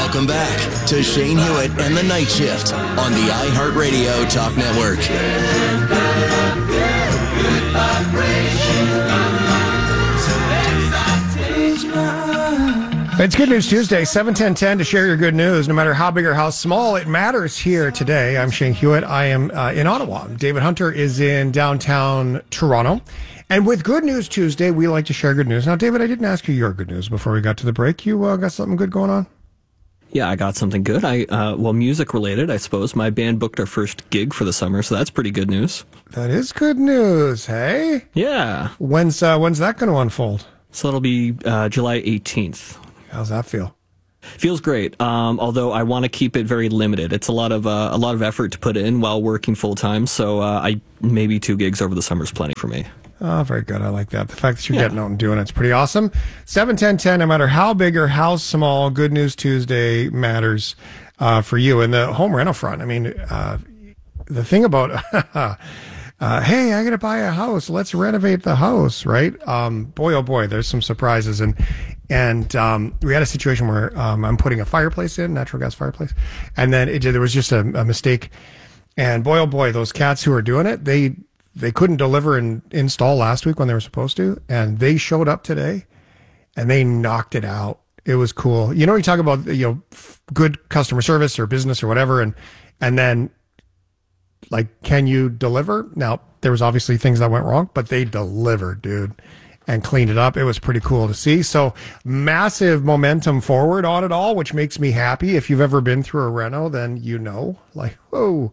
Welcome back to Shane Hewitt and the Night Shift on the iHeartRadio Talk Network. It's Good News Tuesday, 7-10-10 to share your good news. No matter how big or how small, it matters here today. I'm Shane Hewitt. I am in Ottawa. David Hunter is in downtown Toronto. And with Good News Tuesday, we like to share good news. Now, David, I didn't ask you your good news before we got to the break. You got something good going on? Yeah, I got something good. Well, music related, I suppose. My band booked our first gig for the summer, so that's pretty good news. That is good news, hey? Yeah. When's that going to unfold? So that'll be July 18th. How's that feel? Feels great. Although I want to keep it very limited. It's a lot of effort to put in while working full time. So maybe 2 gigs over the summer is plenty for me. Oh, very good. I like that. The fact that you're getting out and doing it's pretty awesome. 7-10-10, no matter how big or how small, Good News Tuesday matters for you. And the home rental front, I mean, the thing about, hey, I got to buy a house. Let's renovate the house, right? Boy, oh boy, there's some surprises. And we had a situation where I'm putting a fireplace in, natural gas fireplace. And then there was just a mistake. And boy, oh boy, those cats who are doing it, they couldn't deliver and install last week when they were supposed to, and they showed up today and they knocked it out. It was cool. You know, you talk about, good customer service or business or whatever. And then like, can you deliver? Now there was obviously things that went wrong, but they delivered, dude, and cleaned it up. It was pretty cool to see. So massive momentum forward on it all, which makes me happy. If you've ever been through a reno, then like, whoa,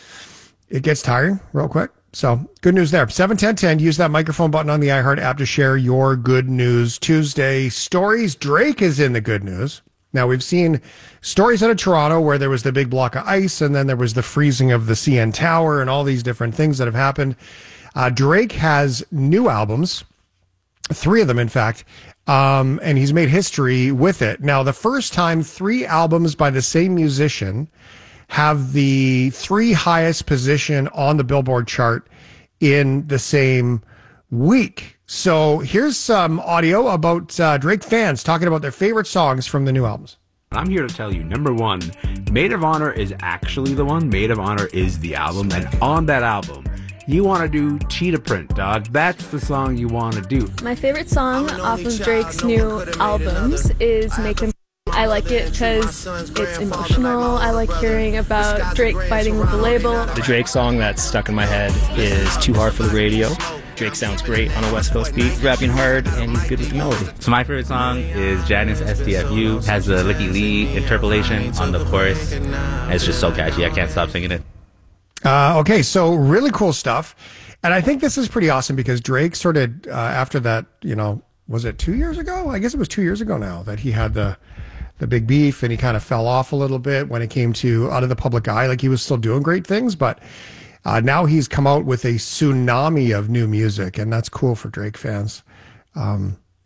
it gets tiring real quick. So good news there. 7-10-10. Use that microphone button on the iHeart app to share your Good News Tuesday stories. Drake is in the good news. Now, we've seen stories out of Toronto where there was the big block of ice and then there was the freezing of the CN Tower and all these different things that have happened. Drake has new albums, 3 of them, in fact, and he's made history with it. Now, the first time 3 albums by the same musician have the 3 highest position on the Billboard chart in the same week. So here's some audio about Drake fans talking about their favorite songs from the new albums. I'm here to tell you, number 1, Maid of Honor is actually the one. Maid of Honor is the album. And on that album, you want to do Cheetah Print, dog. That's the song you want to do. My favorite song off of Drake's new albums is Make Him. I like it because it's emotional. I like hearing about Drake fighting with the label. The Drake song that's stuck in my head is Too Hard for the Radio. Drake sounds great on a West Coast beat, rapping hard, and he's good with the melody. So my favorite song is Janice STFU. Has the Licky Lee interpolation on the chorus. And it's just so catchy. I can't stop singing it. Okay, so really cool stuff. And I think this is pretty awesome because Drake sort of, after that, was it 2 years ago? I guess it was 2 years ago now that he had the big beef, and he kind of fell off a little bit when it came to out of the public eye. Like, he was still doing great things, but now he's come out with a tsunami of new music, and that's cool for Drake fans. I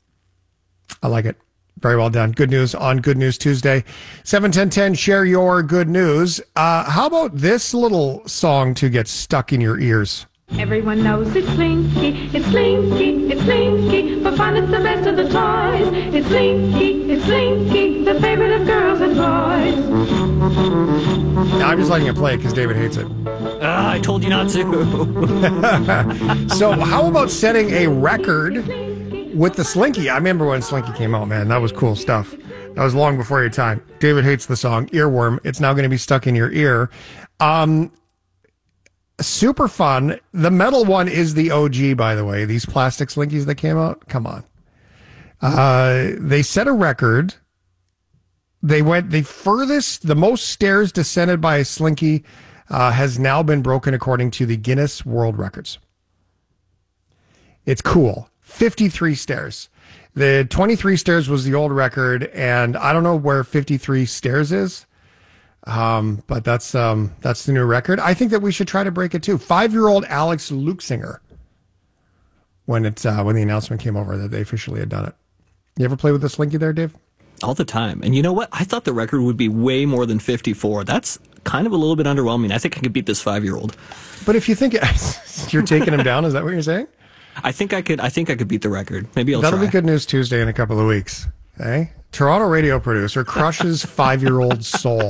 like it. Very well done. Good news on Good News Tuesday. 7-10-10, share your good news. How about this little song to get stuck in your ears? Everyone knows it's Slinky, it's Slinky, it's Slinky, but fun is the best of the toys. It's Slinky, the favorite of girls and boys. Now, I'm just letting it play because David hates it. I told you not to. So how about setting a record with the Slinky? I remember when Slinky came out, man. That was cool stuff. That was long before your time. David hates the song Earworm. It's now going to be stuck in your ear. Super fun. The metal one is the OG, by the way. These plastic Slinkies that came out, come on. They set a record. They went the furthest, the most stairs descended by a Slinky has now been broken according to the Guinness World Records. It's cool. 53 stairs. The 23 stairs was the old record, and I don't know where 53 stairs is. But that's the new record. I think that we should try to break it too. 5-year-old Alex Luxinger, when the announcement came over that they officially had done it. You ever play with the Slinky there, Dave? All the time. And you know what? I thought the record would be way more than 54. That's kind of a little bit underwhelming. I think I could beat this 5-year-old. But if you think you're taking him down, is that what you're saying? I think I could beat the record. Maybe I'll That'll try. be Good News Tuesday in a couple of weeks. Hey? Toronto radio producer crushes 5-year-old soul.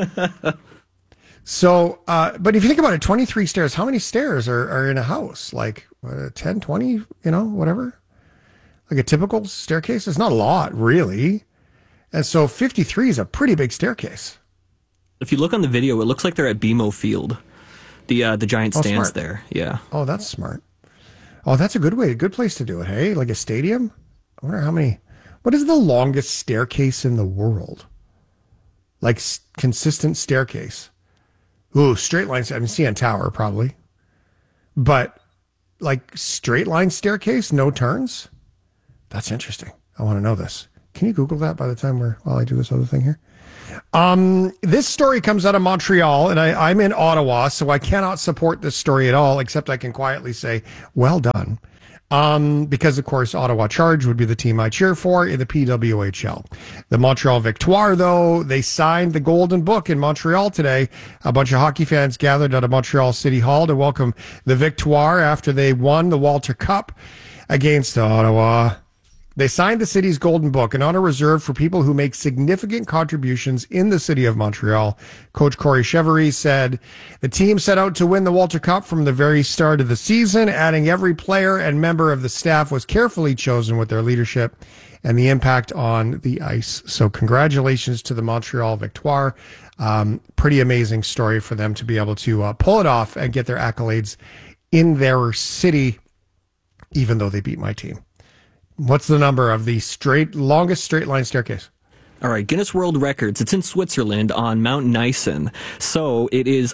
So, but if you think about it, 23 stairs, how many stairs are in a house? Like 10, 20, whatever? Like a typical staircase? It's not a lot, really. And so 53 is a pretty big staircase. If you look on the video, it looks like they're at BMO Field. The giant stands smart. there. Yeah. Oh, that's smart. Oh, that's a good place to do it, hey? Like a stadium? I wonder what is the longest staircase in the world? Like consistent staircase. Ooh, straight lines. I mean, CN Tower, probably. But like straight line staircase, no turns? That's interesting. I want to know this. Can you Google that by the time while I do this other thing here? This story comes out of Montreal, and I'm in Ottawa, so I cannot support this story at all, except I can quietly say, well done. Because, of course, Ottawa Charge would be the team I cheer for in the PWHL. The Montreal Victoire, though, they signed the Golden Book in Montreal today. A bunch of hockey fans gathered at a Montreal City Hall to welcome the Victoire after they won the Walter Cup against Ottawa. They signed the city's Golden Book, an honor reserved for people who make significant contributions in the city of Montreal. Coach Corey Chevery said the team set out to win the Walter Cup from the very start of the season, adding every player and member of the staff was carefully chosen with their leadership and the impact on the ice. So congratulations to the Montreal Victoire. Pretty amazing story for them to be able to pull it off and get their accolades in their city, even though they beat my team. What's the number of the longest straight line staircase? All right, Guinness World Records. It's in Switzerland on Mount Nysen. So it is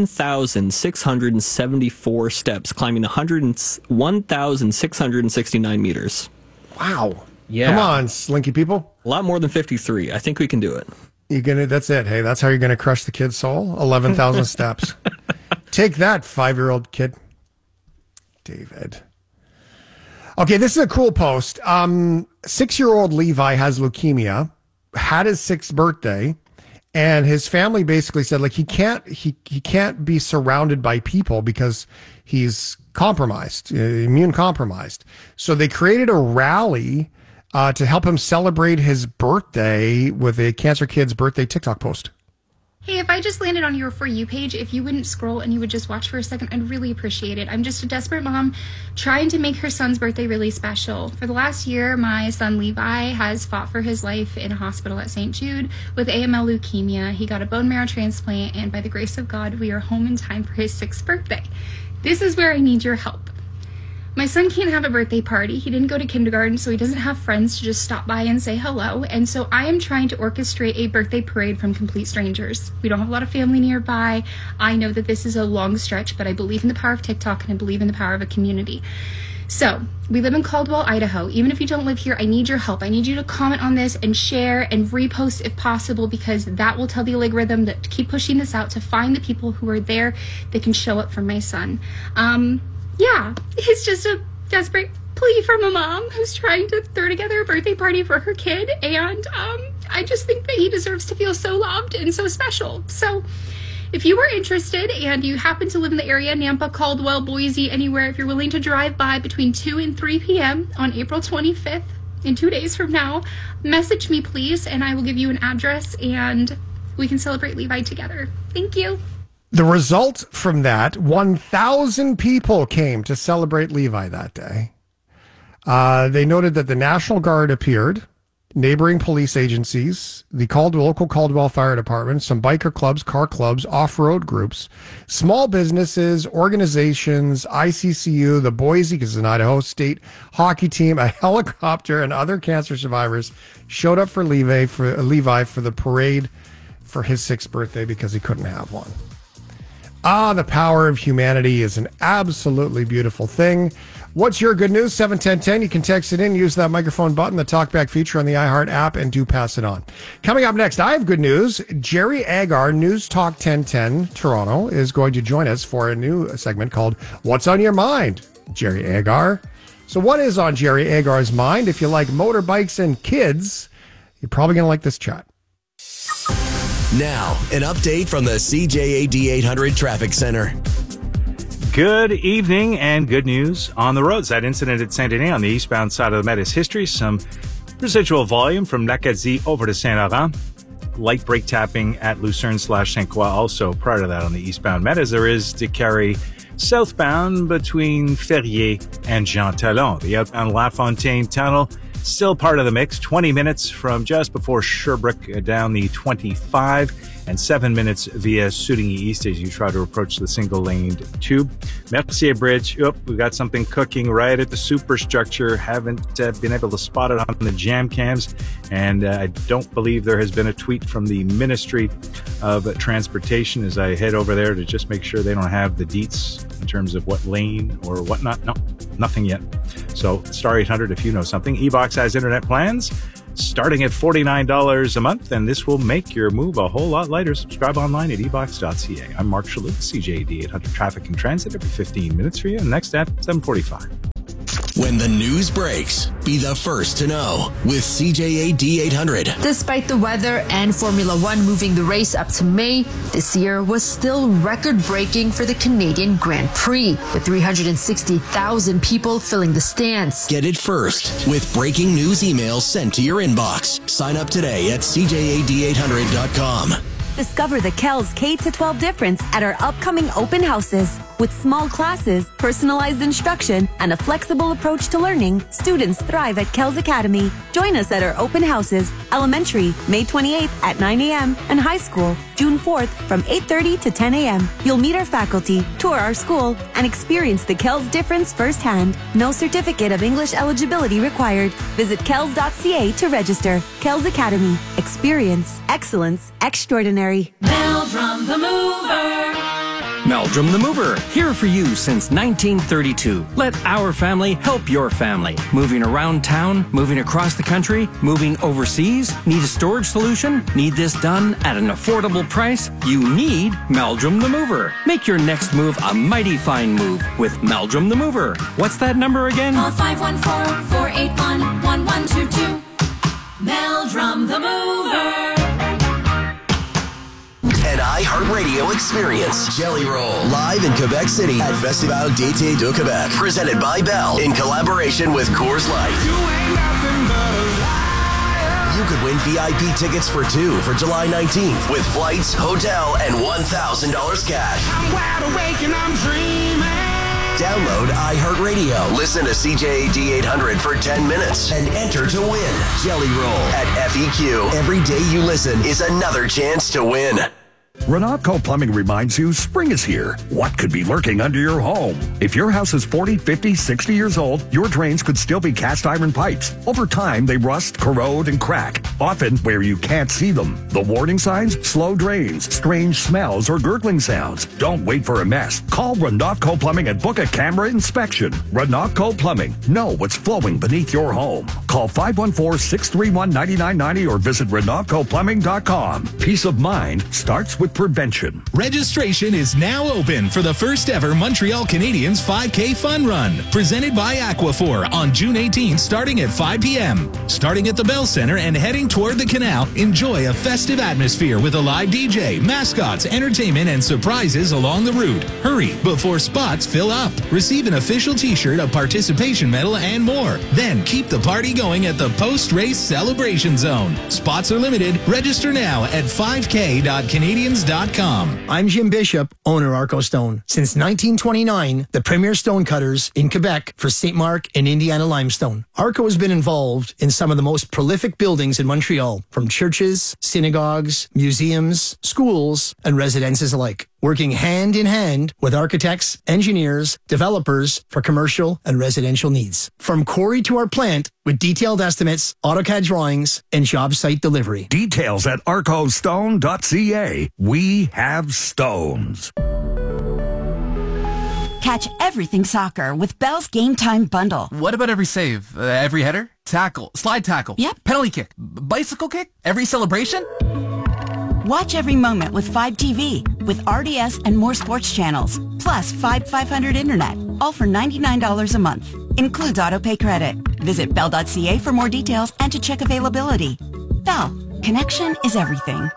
11,674 steps, climbing 1,669 meters. Wow. Yeah. Come on, slinky people. A lot more than 53. I think we can do it. That's it. Hey, that's how you're going to crush the kid's soul? 11,000 steps. Take that, 5-year-old kid. David. Okay, this is a cool post. 6-year-old Levi has leukemia, had his 6th birthday, and his family basically said, like, he can't be surrounded by people because he's compromised, immune compromised. So they created a rally to help him celebrate his birthday with a Cancer Kids birthday TikTok post. Hey, if I just landed on your For You page, if you wouldn't scroll and you would just watch for a second, I'd really appreciate it. I'm just a desperate mom trying to make her son's birthday really special. For the last year, my son Levi has fought for his life in a hospital at St. Jude with AML leukemia. He got a bone marrow transplant, and by the grace of God, we are home in time for his 6th birthday. This is where I need your help. My son can't have a birthday party. He didn't go to kindergarten, so he doesn't have friends to just stop by and say hello. And so I am trying to orchestrate a birthday parade from complete strangers. We don't have a lot of family nearby. I know that this is a long stretch, but I believe in the power of TikTok and I believe in the power of a community. So we live in Caldwell, Idaho. Even if you don't live here, I need your help. I need you to comment on this and share and repost if possible, because that will tell the algorithm that to keep pushing this out to find the people who are there that can show up for my son. Yeah, it's just a desperate plea from a mom who's trying to throw together a birthday party for her kid, and I just think that he deserves to feel so loved and so special. So if you are interested and you happen to live in the area, Nampa, Caldwell, Boise, anywhere, if you're willing to drive by between 2 and 3 p.m. on April 25th, in 2 days from now, message me, please, and I will give you an address, and we can celebrate Levi together. Thank you. The result from that, 1,000 people came to celebrate Levi that day. They noted that the National Guard appeared, neighboring police agencies, the local Caldwell Fire Department, some biker clubs, car clubs, off-road groups, small businesses, organizations, ICCU, the Boise, because it's an Idaho State hockey team, a helicopter, and other cancer survivors showed up for Levi for the parade for his 6th birthday because he couldn't have one. The power of humanity is an absolutely beautiful thing. What's your good news? 71010. You can text it in, use that microphone button, the talkback feature on the iHeart app, and do pass it on. Coming up next, I have good news. Jerry Agar, News Talk 1010 Toronto, is going to join us for a new segment called What's on Your Mind? Jerry Agar. So what is on Jerry Agar's mind? If you like motorbikes and kids, you're probably going to like this chat. Now, an update from the CJAD 800 Traffic Center. Good evening and good news on the roads. That incident at Saint Denis on the eastbound side of the Met is history. Some Residual volume from Nakazi over to Saint-Laurent. Light brake tapping at Lucerne/St. Croix also prior to that on the eastbound Met, as there is to carry southbound between Ferrier and Jean Talon. The outbound LaFontaine Tunnel still part of the mix. 20 minutes from just before Sherbrooke down the 25 and 7 minutes via Soudigny East as you try to approach the single-laned tube. Mercier Bridge, we got something cooking right at the superstructure. Haven't been able to spot it on the jam cams, and I don't believe there has been a tweet from the Ministry of Transportation as I head over there to just make sure they don't have the deets in terms of what lane or whatnot. No, nothing yet. So star 800 if you know something. eBox has internet plans starting at $49 a month, and this will make your move a whole lot lighter. Subscribe online at ebox.ca. I'm Mark Shalhoub, CJAD 800 Traffic and Transit every 15 minutes for you. Next at 7:45. When the news breaks, be the first to know with CJAD 800. Despite the weather and Formula One moving the race up to May, this year was still record-breaking for the Canadian Grand Prix, with 360,000 people filling the stands. Get it first with breaking news emails sent to your inbox. Sign up today at CJAD800.com. Discover the Kells K-12 difference at our upcoming open houses. With small classes, personalized instruction, and a flexible approach to learning, students thrive at Kells Academy. Join us at our open houses, elementary, May 28th at 9 a.m., and high school, June 4th from 8:30 to 10 a.m. You'll meet our faculty, tour our school, and experience the Kells difference firsthand. No certificate of English eligibility required. Visit kells.ca to register. Kells Academy. Experience excellence extraordinary. Meldrum the Mover. Meldrum the Mover, here for you since 1932. Let our family help your family. Moving around town, moving across the country, moving overseas. Need a storage solution? Need this done at an affordable price? You need Meldrum the Mover. Make your next move a mighty fine move with Meldrum the Mover. What's that number again? Call 514-481-1122. Meldrum the Mover. An iHeartRadio experience. Jelly Roll. Live in Quebec City at Festival d'été de Québec. Presented by Bell in collaboration with Coors Light. You could win VIP tickets for two for July 19th with flights, hotel, and $1,000 cash. I'm wide awake and I'm dreaming. Download iHeartRadio. Listen to CJAD 800 for 10 minutes and enter to win. Jelly Roll at FEQ. Every day you listen is another chance to win. Renatco Plumbing reminds you spring is here. What could be lurking under your home? If your house is 40, 50, 60 years old, your drains could still be cast iron pipes. Over time, they rust, corrode, and crack, often where you can't see them. The warning signs? Slow drains, strange smells, or gurgling sounds. Don't wait for a mess. Call Renatco Plumbing and book a camera inspection. Renatco Plumbing. Know what's flowing beneath your home. Call 514-631-9990 or visit RenatcoPlumbing.com. Peace of mind starts with prevention. Registration is now open for the first ever Montreal Canadiens 5K Fun Run, presented by Aquaphor on June 18th, starting at 5 p.m. Starting at the Bell Center and heading toward the canal, enjoy a festive atmosphere with a live DJ, mascots, entertainment, and surprises along the route. Hurry before spots fill up. Receive an official t-shirt, a participation medal, and more. Then keep the party going at the post-race celebration zone. Spots are limited. Register now at 5k.canadians.com. I'm Jim Bishop, owner Arco Stone. Since 1929, the premier stone cutters in Quebec for St. Mark and Indiana limestone. Arco has been involved in some of the most prolific buildings in Montreal, from churches, synagogues, museums, schools, and residences alike. Working hand in hand with architects, engineers, developers for commercial and residential needs. From quarry to our plant with detailed estimates, AutoCAD drawings, and job site delivery. Details at arcostone.ca. We have stones. Catch everything soccer with Bell's Game Time Bundle. What about every save? Every header? Tackle? Slide tackle? Yep. Penalty kick? Bicycle kick? Every celebration? Watch every moment with 5TV, with RDS and more sports channels, plus 500 internet, all for $99 a month. Includes autopay credit. Visit bell.ca for more details and to check availability. Bell, connection is everything.